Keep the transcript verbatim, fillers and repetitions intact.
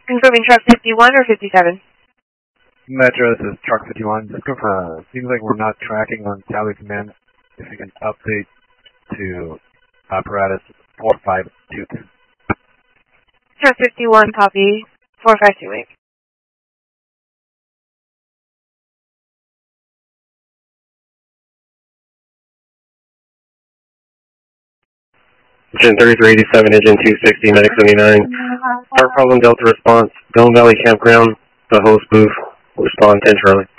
Confirming truck fifty-one or fifty-seven? Metro, this is truck fifty-one. Just confirm. Uh, seems like we're not tracking on Tally Command. If you can update to apparatus four five two. Truck fifty-one, copy. four five two eight. Engine thirty-three eighty-seven, engine two sixty, medic seventy-nine. Start problem Delta response. Dome Valley Campground, the host booth. Respond ten Charlie.